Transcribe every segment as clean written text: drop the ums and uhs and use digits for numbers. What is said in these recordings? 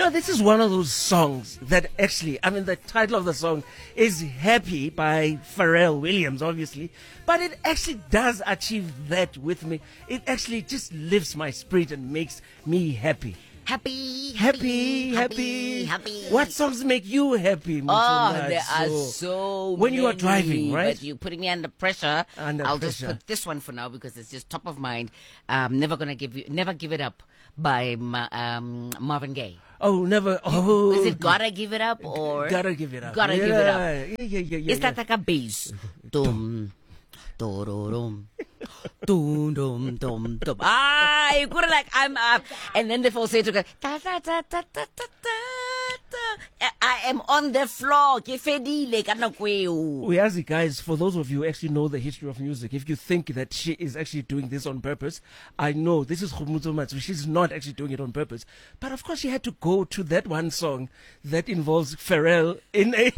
No, this is one of those songs that actually, I mean, the title of the song is Happy by Pharrell Williams, obviously, but it actually does achieve that with me. It actually just lifts my spirit and makes me happy. Happy. What songs make you happy? Oh, there are so when many. you are driving, right? But you're putting me under pressure. I'll just put this one for now because it's just top of mind. Never give it up by Marvin Gaye. Oh, never. Oh, is it Gotta Give It Up or Gotta Give It Up? Gotta Give It Up. Yeah. Is that like a bass? Dum, dum, dum, dum, dum, dum. Ah, you could like I'm up, and then the falsetto goes da da da da da da da. I am on the floor. Ke fedile ka nako eo. Uyazi, guys, for those of you who actually know the history of music, if you think that she is actually doing this on purpose, I know this is Khomotso Matsu. She's not actually doing it on purpose. But of course, she had to go to that one song that involves Pharrell in a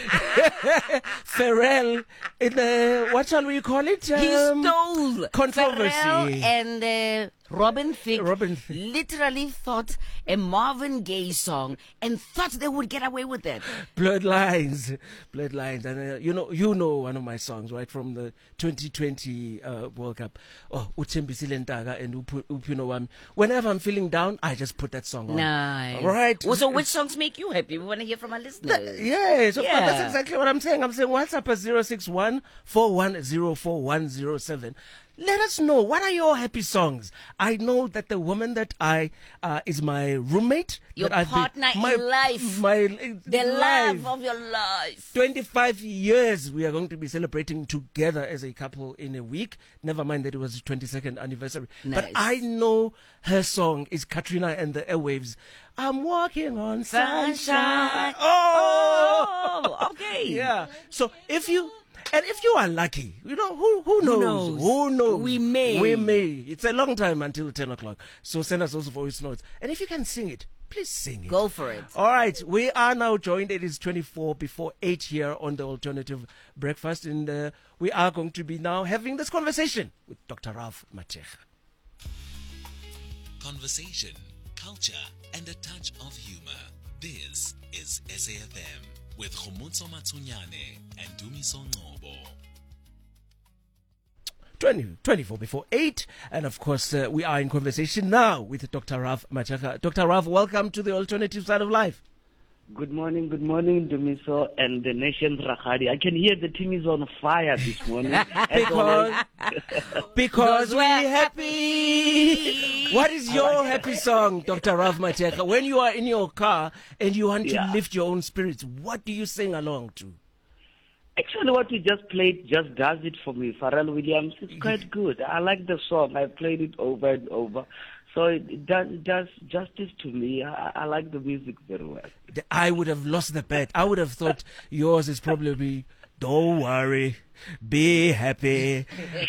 what shall we call it? He stole controversy. Pharrell and Robin Thicke Thicke literally thought a Marvin Gaye song and thought they would get away with it. Bloodlines, and you know one of my songs, right, from the 2020 World Cup. Oh, Uthembisile Ntaga and Upino Wami. Whenever I'm feeling down, I just put that song on. Nice. Right. Well, so which songs make you happy? We want to hear from our listeners. Yes, of course, that's exactly what I'm saying. I'm saying WhatsApp at 061-4104107. Let us know, what are your happy songs? I know that the woman that is my roommate, your that partner in life, the love of your life. 25 years we are going to be celebrating together as a couple in a week. Never mind that it was the 22nd anniversary. Nice. But I know her song is Katrina and the Airwaves. I'm walking on sunshine. Oh, okay. Yeah. So if you are lucky, who knows? Who knows? We may. It's a long time until 10 o'clock. So send us those voice notes. And if you can sing it, please sing it. Go for it. All right. We are now joined. It is 24 before 8 here on the Alternative Breakfast. And we are going to be now having this conversation with Dr. Ralph Matshekga. Conversation, culture, and a touch of humor. This is SAFM. With Khomotso Matsunyane and Dumiso Ngcobo. 24 before 8. And of course, we are in conversation now with Dr. Ralph Matshekga. Dr. Ralph, welcome to the alternative side of life. Good morning, Dumiso and the nation's Rakhadi. I can hear the team is on fire this morning. because we're happy. What is your happy song, Dr. Ralph Matshekga? When you are in your car and you want to lift your own spirits, what do you sing along to? Actually, what you just played just does it for me. Pharrell Williams, it's quite good. I like the song. I played it over and over. So it does justice to me. I like the music very well. I would have lost the bet. I would have thought yours is probably don't worry, be happy.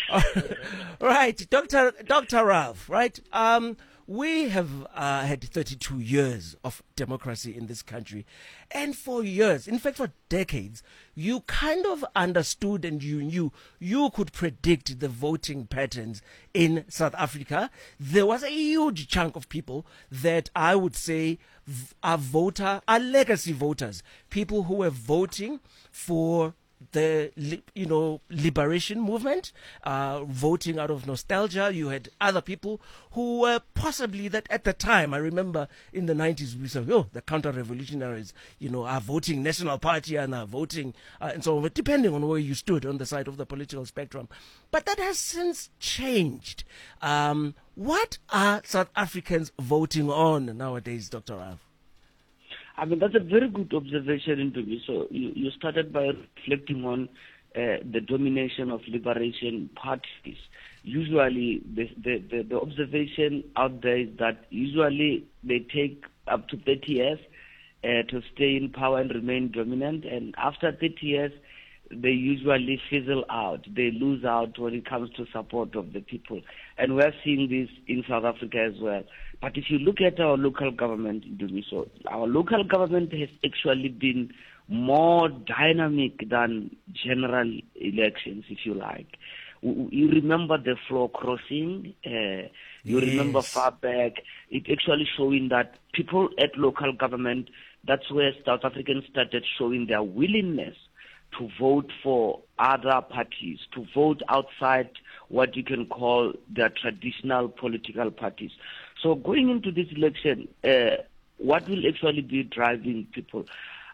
Right, Dr. Ralph, right? We have had 32 years of democracy in this country. And for years, in fact, for decades, you kind of understood and you knew you could predict the voting patterns in South Africa. There was a huge chunk of people that I would say are legacy voters, people who were voting for the liberation movement, voting out of nostalgia. You had other people who were possibly that at the time. I remember in the 90s we said, the counter-revolutionaries, are voting National Party and are voting and so on, depending on where you stood on the side of the political spectrum. But that has since changed. What are South Africans voting on nowadays, Dr. Ralph? I mean, that's a very good observation into me. So you started by reflecting on the domination of liberation parties. Usually, the observation out there is that usually they take up to 30 years to stay in power and remain dominant. And after 30 years, they usually fizzle out. They lose out when it comes to support of the people. And we're seeing this in South Africa as well. But if you look at our local government, so our local government has actually been more dynamic than general elections, if you like. You remember the floor crossing. You remember Yes. far back. It actually showing that people at local government, that's where South Africans started showing their willingness to vote for other parties, to vote outside what you can call their traditional political parties. So going into this election, what will actually be driving people?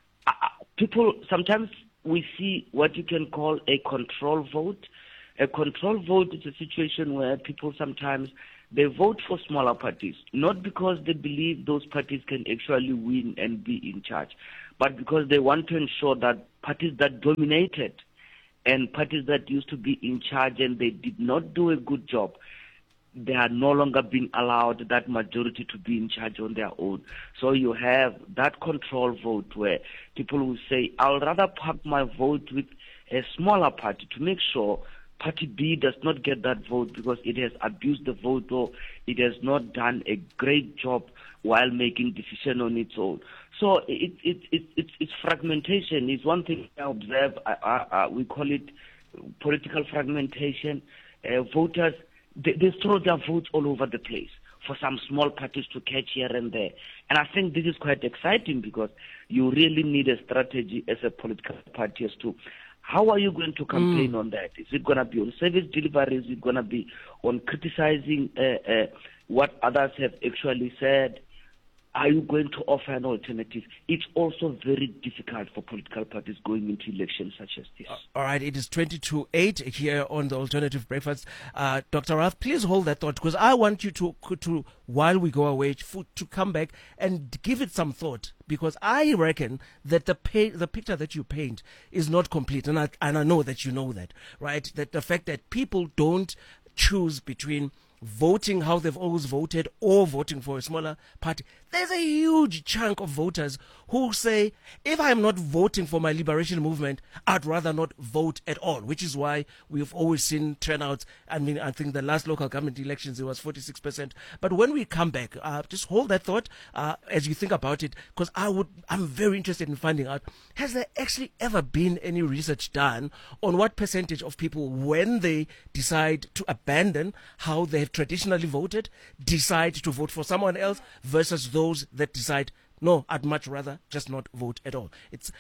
People, sometimes we see what you can call a control vote. A control vote is a situation where people sometimes they vote for smaller parties, not because they believe those parties can actually win and be in charge, but because they want to ensure that parties that dominated and parties that used to be in charge and they did not do a good job, they are no longer being allowed that majority to be in charge on their own. So you have that control vote where people will say, I'll rather park my vote with a smaller party to make sure Party B does not get that vote because it has abused the vote or it has not done a great job while making decision on its own. So it's fragmentation. It's one thing I observe. We call it political fragmentation. Voters, they throw their votes all over the place for some small parties to catch here and there. And I think this is quite exciting because you really need a strategy as a political party as to how are you going to campaign on that? Is it going to be on service delivery? Is it going to be on criticizing what others have actually said? Are you going to offer an alternative? It's also very difficult for political parties going into elections such as this. All right, it is 20 to 8 here on the Alternative Breakfast. Dr. Ralph, please hold that thought because I want you to while we go away, to come back and give it some thought because I reckon that the picture that you paint is not complete, and I know that you know that, right? That the fact that people don't choose between voting how they've always voted or voting for a smaller party. There's a huge chunk of voters who say, if I'm not voting for my liberation movement, I'd rather not vote at all, which is why we've always seen turnouts. I mean, I think the last local government elections, it was 46%. But when we come back, just hold that thought as you think about it, because I'm very interested in finding out, has there actually ever been any research done on what percentage of people, when they decide to abandon how they've traditionally voted, decide to vote for someone else versus those that decide, no, I'd much rather just not vote at all. It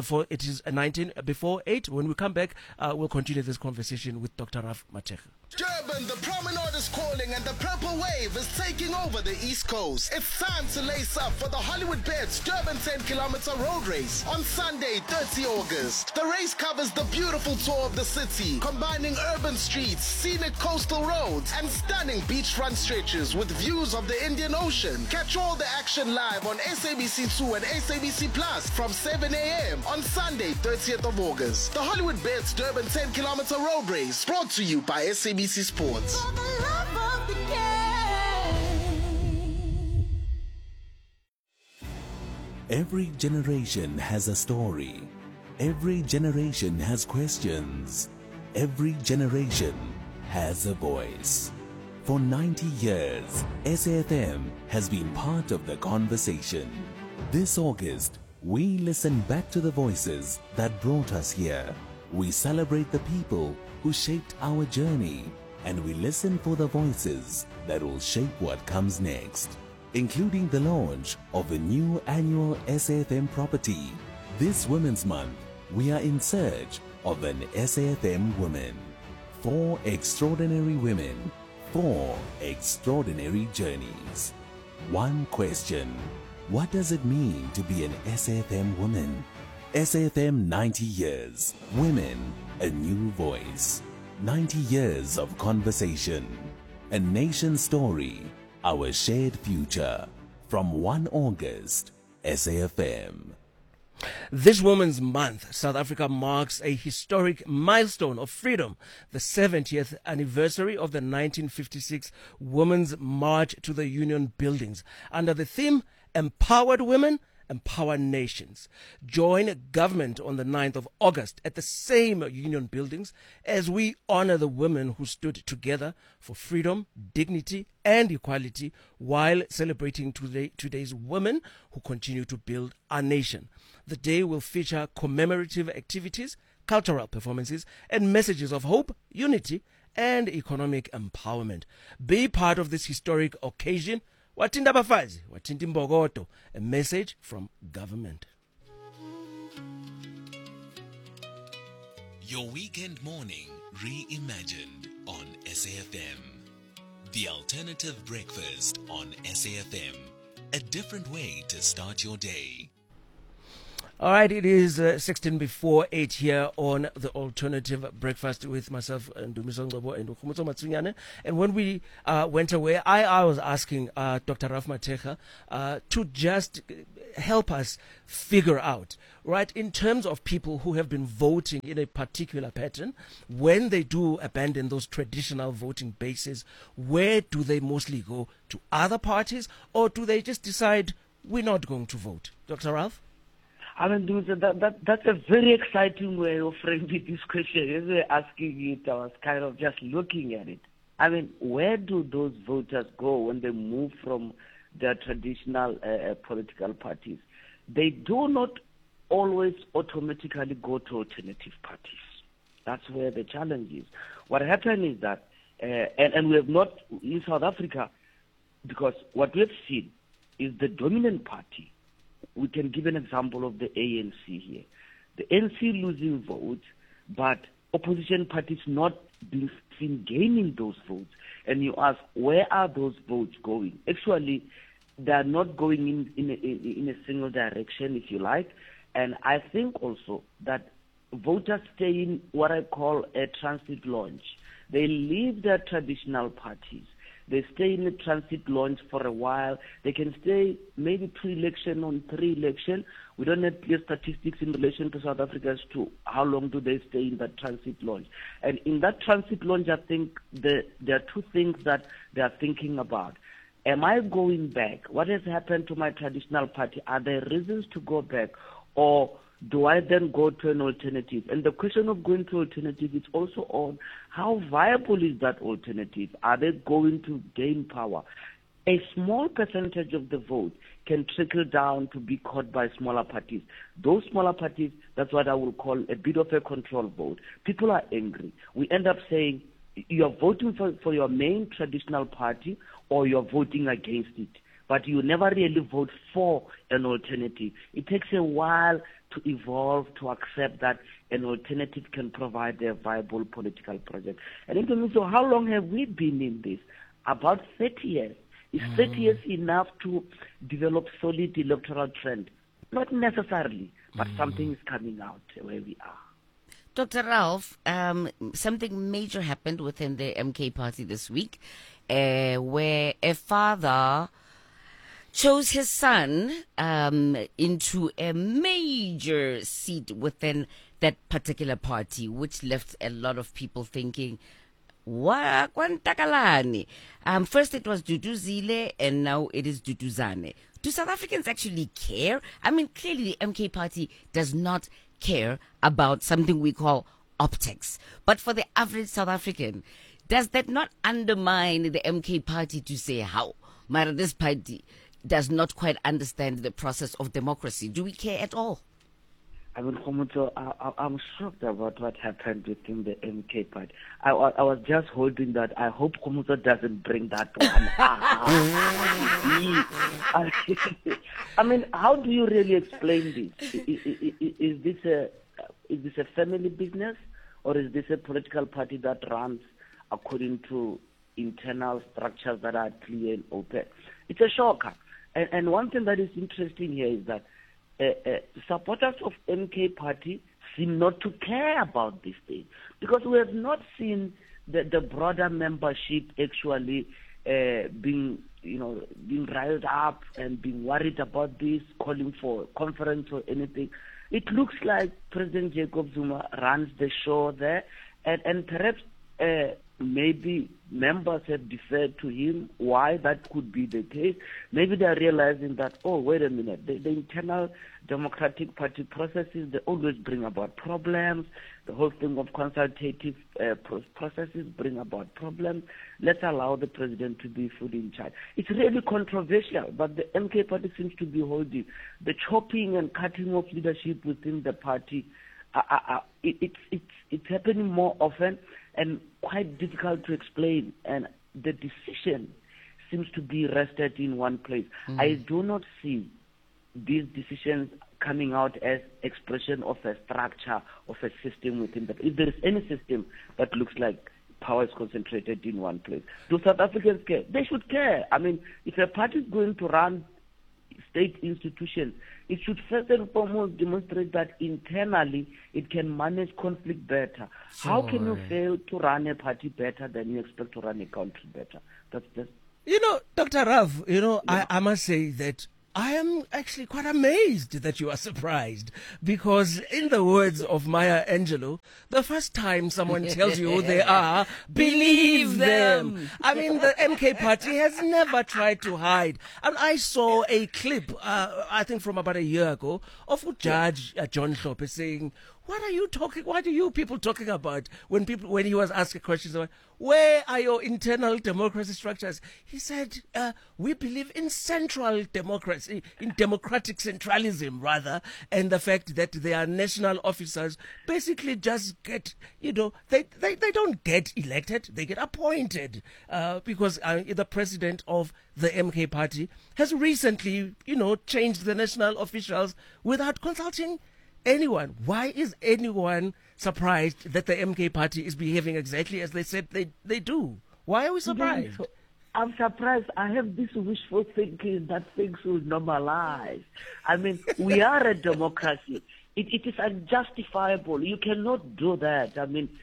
is 19 before 8. When we come back, we'll continue this conversation with Dr. Ralph Macheka. Durban, the promenade is calling and the purple wave is taking over the East Coast. It's time to lace up for the Hollywood Bets Durban 10-kilometer road race on Sunday, 30 August. The race covers the beautiful tour of the city, combining urban streets, scenic coastal roads, and stunning beachfront stretches with views of the Indian Ocean. Catch all the action live on SABC2 and SABC Plus from 7 a.m. on Sunday, 30th of August. The Hollywood Bets Durban 10-kilometer road race brought to you by SABC Sports. Every generation has a story. Every generation has questions. Every generation has a voice. For 90 years, SAFM has been part of the conversation. This August, we listen back to the voices that brought us here. We celebrate the people who shaped our journey, and we listen for the voices that will shape what comes next, including the launch of a new annual SAFM property. This Women's Month, we are in search of an SAFM woman. 4 extraordinary women, 4 extraordinary journeys. One question: what does it mean to be an SAFM woman? SAFM 90 years. Women, a new voice. 90 years of conversation. A nation story. Our shared future. From 1 August, SAFM. This Women's Month, South Africa marks a historic milestone of freedom, the 70th anniversary of the 1956 Women's March to the Union Buildings, under the theme Empowered Women, Empower Nations. Join government on the 9th of August at the same Union Buildings as we honor the women who stood together for freedom, dignity, and equality while celebrating today's women who continue to build our nation. The day will feature commemorative activities, cultural performances, and messages of hope, unity, and economic empowerment. Be part of this historic occasion. Watinda Bafazi, Watinda Mbogoto, a message from government. Your weekend morning reimagined on SAFM. The alternative breakfast on SAFM. A different way to start your day. All right, it is 16 before 8 here on the alternative breakfast with myself and Dumiso Ngcobo and Khumutso Matsunyane. And when we went away, I was asking Dr. Ralph Mathekga to just help us figure out, right, in terms of people who have been voting in a particular pattern, when they do abandon those traditional voting bases, where do they mostly go? To other parties, or do they just decide we're not going to vote? Dr. Ralph? I mean, that's a very exciting way of framing this question. As we're asking it, I was kind of just looking at it. I mean, where do those voters go when they move from their traditional political parties? They do not always automatically go to alternative parties. That's where the challenge is. What happened is that, and we have not, in South Africa, because what we have seen is the dominant party. We can give an example of the ANC here. The ANC losing votes, but opposition parties not being seen gaining those votes. And you ask, where are those votes going? Actually, they are not going in a single direction, if you like. And I think also that voters stay in what I call a transit launch. They leave their traditional parties. They stay in the transit launch for a while. They can stay maybe 2 election on 3 election. We don't have clear statistics in relation to South Africa as to how long do they stay in that transit launch. And in that transit launch, I think there are 2 things that they are thinking about. Am I going back? What has happened to my traditional party? Are there reasons to go back? Or do I then go to an alternative? And the question of going to alternative is also on how viable is that alternative? Are they going to gain power? A small percentage of the vote can trickle down to be caught by smaller parties. Those smaller parties, that's what I will call a bit of a control vote. People are angry. We end up saying you're voting for your main traditional party or you're voting against it. But you never really vote for an alternative. It takes a while to evolve, to accept that an alternative can provide a viable political project. And in terms of how long have we been in this? About 30 years. Is 30 years enough to develop solid electoral trend? Not necessarily, but something is coming out where we are. Dr. Ralph, something major happened within the MK party this week, where a father chose his son into a major seat within that particular party, which left a lot of people thinking, Kwantakalani. First it was Duduzile, and now it is Duduzane. Do South Africans actually care? I mean, clearly the MK party does not care about something we call optics. But for the average South African, does that not undermine the MK party to say how? Mara, this party does not quite understand the process of democracy. Do we care at all? I mean, Khumutso, I'm shocked about what happened within the MK party. I was just holding that. I hope Khumutso doesn't bring that one. I mean, how do you really explain this? Is this a family business, or is this a political party that runs according to internal structures that are clear and open? It's a shocker. And one thing that is interesting here is that supporters of MK party seem not to care about this thing, because we have not seen the broader membership actually being riled up and being worried about this, calling for a conference or anything. It looks like President Jacob Zuma runs the show there, and perhaps maybe members have deferred to him. Why that could be the case? Maybe they are realizing that, oh, wait a minute, the internal Democratic Party processes, they always bring about problems. The whole thing of consultative processes bring about problems. Let's allow the president to be fully in charge. It's really controversial, but the MK party seems to be holding the chopping and cutting of leadership within the party. It's happening more often. and quite difficult to explain. And the decision seems to be rested in one place. I do not see these decisions coming out as expression of a structure of a system within the. If there is any system that looks like power is concentrated in one place, do South Africans care? They should care. I mean, if a party is going to run state institutions, it should first and foremost demonstrate that internally it can manage conflict better. How can you fail to run a party better than you expect to run a country better? That's just. Dr. Rav, I must say that I am actually quite amazed that you are surprised, because in the words of Maya Angelou, the first time someone tells you who they are, believe them. I mean, the MK party has never tried to hide. And I saw a clip, I think from about a year ago, of Judge John Hlophe saying, what are you people talking about? When he was asked questions about, where are your internal democracy structures? He said, we believe in central democracy, in democratic centralism rather, and the fact that their national officers basically just get, they don't get elected, they get appointed, because the president of the MK party has recently, changed the national officials without consulting anyone. Why is anyone surprised that the MK party is behaving exactly as they said they do? Why are we surprised? I'm surprised. I have this wishful thinking that things will normalize. I mean, we are a democracy. It is unjustifiable. You cannot do that. I mean,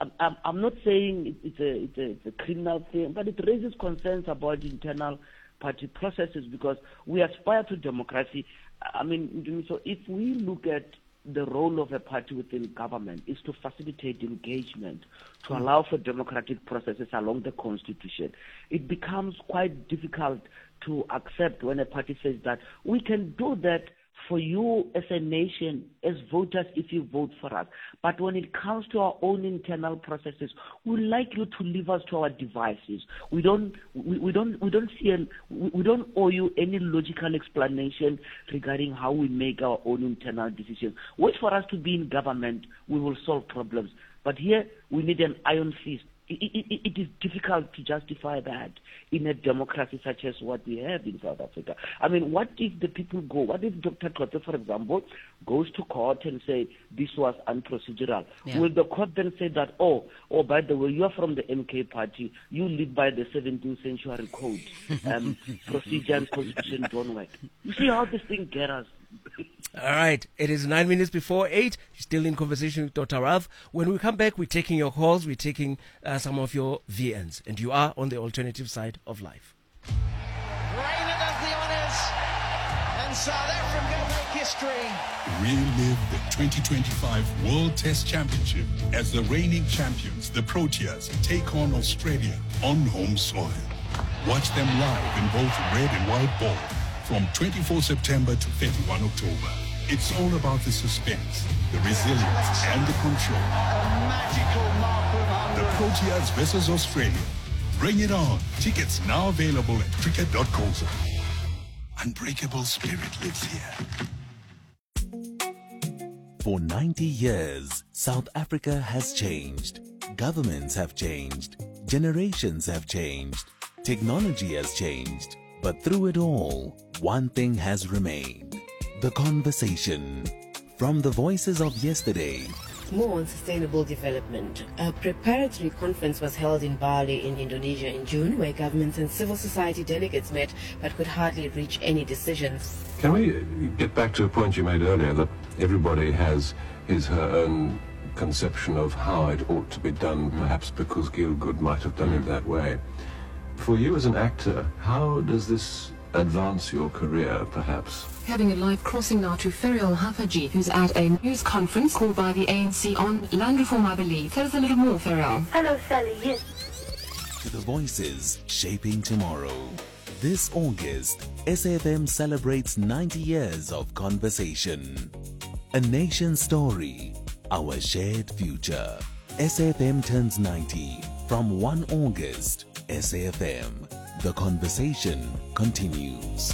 I'm not saying it's a criminal thing, but it raises concerns about internal party processes, because we aspire to democracy. I mean, so if we look at the role of a party within government is to facilitate engagement, to allow for democratic processes along the constitution, it becomes quite difficult to accept when a party says that we can do that for you as a nation, as voters, if you vote for us. But when it comes to our own internal processes, we like you to leave us to our devices. We don't owe you any logical explanation regarding how we make our own internal decisions. Wait for us to be in government, we will solve problems. But here, we need an iron fist. It is difficult to justify that in a democracy such as what we have in South Africa. I mean, what if the people go? What if Dr. Hlophe, for example, goes to court and say this was unprocedural? Yeah. Will the court then say that, oh, by the way, you are from the MK party, you live by the 17th century code, procedure and constitution don't work? You see how this thing gets us. All right, it is 9 minutes before 8. You're still in conversation with Dr. Rav. When we come back, we're taking your calls, we're taking some of your VNs, and you are on the alternative side of life. Reina does the honours, and South Africa make history. Relive the 2025 World Test Championship as the reigning champions, the Proteas, take on Australia on home soil. Watch them live in both red and white ball from 24 September to 31 October. It's all about the suspense, the resilience, and the control. A magical mark of 100. The Proteas versus Australia. Bring it on. Tickets now available at cricket.co.za. Unbreakable spirit lives here. For 90 years, South Africa has changed. Governments have changed. Generations have changed. Technology has changed. But through it all, one thing has remained. The conversation. From the voices of yesterday. More on sustainable development. A preparatory conference was held in Bali in Indonesia in June, where governments and civil society delegates met but could hardly reach any decisions. Can we get back to a point you made earlier, that everybody has her own conception of how it ought to be done, perhaps because Gielgud might have done it that way. For you as an actor, how does this advance your career, perhaps? Having a live crossing now to Ferial Hafaji, who's at a news conference called by the ANC on land reform, I believe. Tell us a little more, Ferial. Hello, Sally. Yes. To the voices shaping tomorrow. This August, SAFM celebrates 90 years of conversation. A nation's story, our shared future. SAFM turns 90 from 1 August. SAFM. The conversation continues.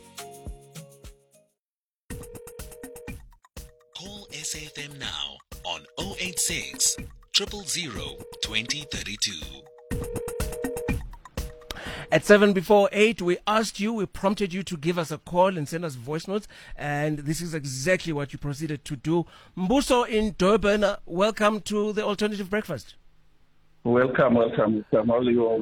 Call SAFM now on on 086 000 2032. At 7:08, we asked you, we prompted you to give us a call and send us voice notes, and this is exactly what you proceeded to do. Mbuso in Durban, welcome to the Alternative Breakfast. Welcome. How are you,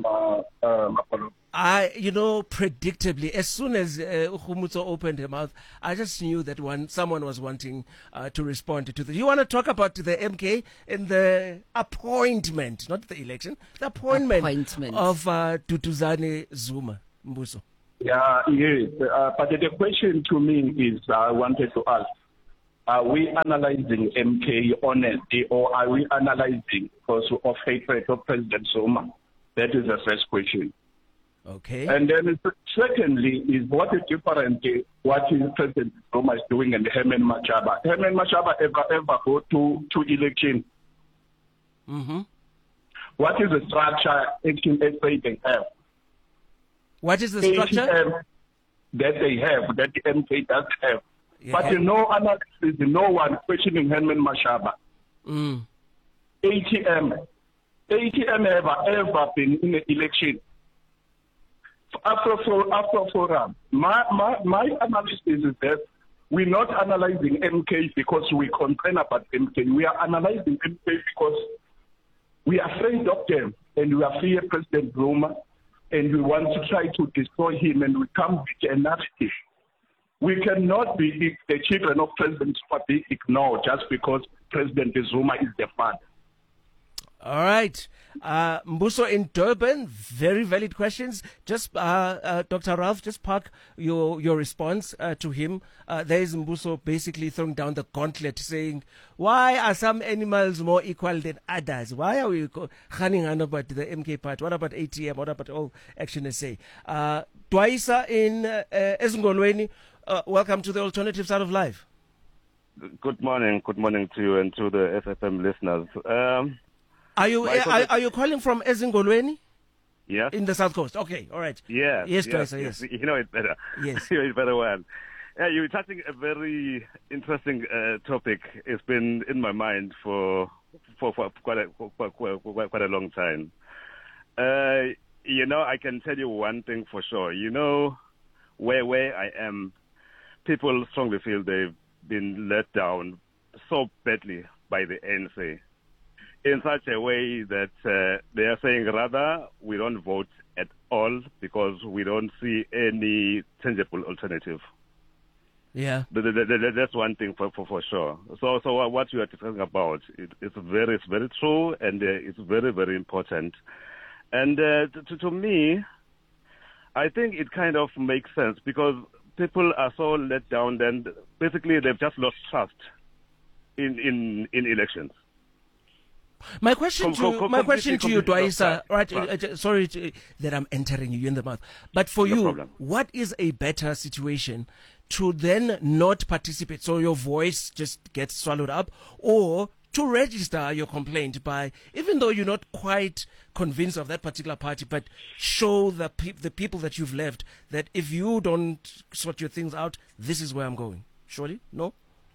predictably, as soon as Khumutso opened her mouth, I just knew that someone was wanting to respond to this. You want to talk about the MK and the appointment, not the election, the appointment. Of Duduzane Zuma, Mbuso. Yeah, yes. But the question to me is, I wanted to ask, are we analyzing MK honesty, or are we analyzing because of hatred of President Zuma? That is the first question. Okay. And then secondly, is what is different what President Zuma is doing and Herman Machaba? Herman Machaba ever go to election? Mm-hmm. What is the structure Action SA they have? What is the structure? ATM that they have, that the MK does have. Yeah. But no analysis, no one questioning Herman Machaba. ATM have ever been in the election. After forum, my analysis is that we're not analyzing MK because we complain about MK. We are analyzing MK because we are afraid of them, and we are fear President Zuma, and we want to try to destroy him, and we come with a narrative. We cannot be the children of President Zuma be ignored just because President Zuma is the father. All right. Mbuso in Durban, very valid questions. Just, Dr. Ralph, just park your response to him. There is Mbuso basically throwing down the gauntlet saying, why are some animals more equal than others? Why are we running on about the MK part? What about ATM? What about all Action SA? Dwaisa in Ezingolweni, welcome to the Alternative Side of Life. Good morning to you and to the SFM listeners. Are you calling from Ezingolweni? Yes. In the South Coast. Okay, all right. Yes. Yes, Dwaisa, yes. You know it better. Yes. You know it very well. Yeah, you're touching a very interesting topic. It's been in my mind for quite a long time. I can tell you one thing for sure. Where I am, people strongly feel they've been let down so badly by the ANC in such a way that they are saying rather we don't vote at all because we don't see any tangible alternative. Yeah. That's one thing for sure. So what you are discussing about, it's very true, and it's very, very important. And to me, I think it kind of makes sense because people are so let down, then basically they've just lost trust in elections. My question to you, Dwaisa, right? Sorry that I'm entering you in the mouth, but for you, problem. What is a better situation to then not participate, so your voice just gets swallowed up, or to register your complaint by, even though you're not quite convinced of that particular party, but show the people that you've left that if you don't sort your things out, this is where I'm going. Surely, no?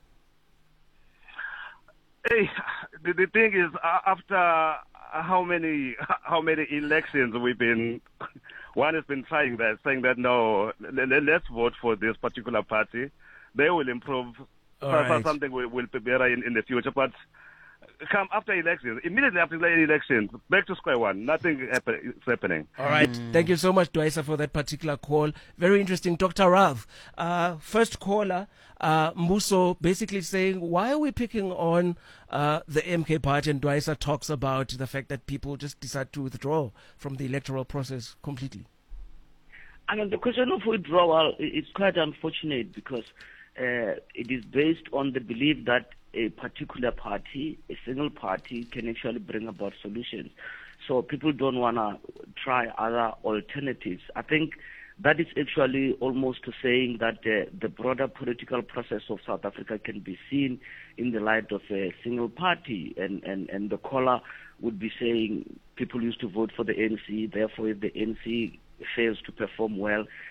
Hey, the thing is, after how many elections one has been trying that, saying that no, let's vote for this particular party. They will improve. Something will be better in the future. But come after elections, immediately after the elections, back to square one. Nothing is happening. All right. Thank you so much, Dwaisa, for that particular call. Very interesting. Dr. Rav, first caller, Mbuso basically saying, why are we picking on the MK party? And Dwaisa talks about the fact that people just decide to withdraw from the electoral process completely. I mean, the question of withdrawal is quite unfortunate because it is based on the belief that a particular party, a single party, can actually bring about solutions. So people don't want to try other alternatives. I think that is actually almost saying that the broader political process of South Africa can be seen in the light of a single party. And the caller would be saying people used to vote for the ANC, therefore if the ANC fails to perform well, it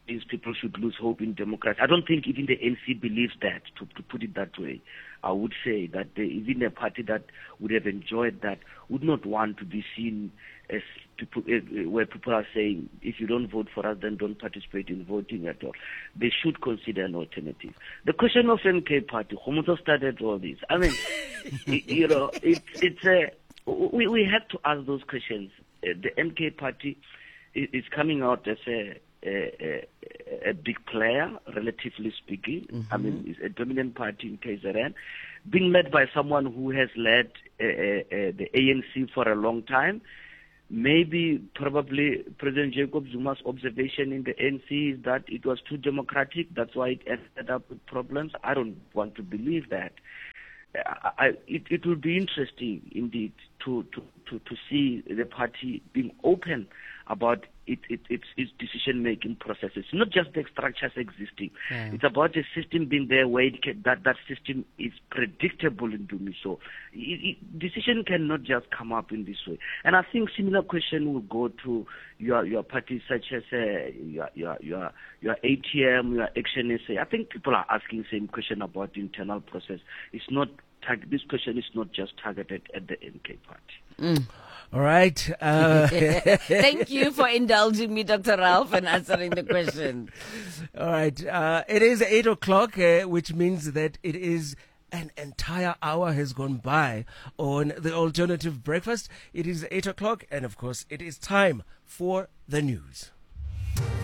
means people should lose hope in democracy. I don't think even the NC believes that, to put it that way. I would say that even a party that would have enjoyed that would not want to be seen as people, where people are saying, if you don't vote for us, then don't participate in voting at all. They should consider an alternative. The question of MK Party, who started all this? I mean, you know, we have to ask those questions. The MK Party is coming out as a big player, relatively speaking. Mm-hmm. I mean, it's a dominant party in KZN, being led by someone who has led the ANC for a long time. Maybe, probably, President Jacob Zuma's observation in the ANC is that it was too democratic. That's why it ended up with problems. I don't want to believe that. It will be interesting, indeed, to see the party being open about its decision-making processes, not just the structures existing. Yeah. It's about the system being there where that system is predictable in doing so. Decision cannot just come up in this way. And I think similar question will go to your parties such as your ATM, your Action SA. I think people are asking the same question about the internal process. This question is not just targeted at the MK Party. All right. Thank you for indulging me, Dr. Ralph, and answering the question. All right. It is 8 o'clock, which means that it is an entire hour has gone by on the Alternative Breakfast. It is 8 o'clock, and of course, it is time for the news.